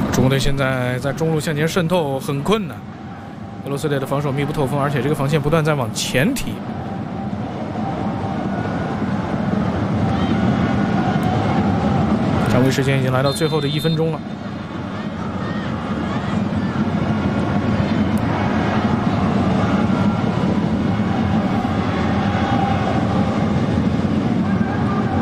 中国队现在在中路向前渗透很困难，俄罗斯队的防守密不透风，而且这个防线不断在往前提。常规时间已经来到最后的1分钟了。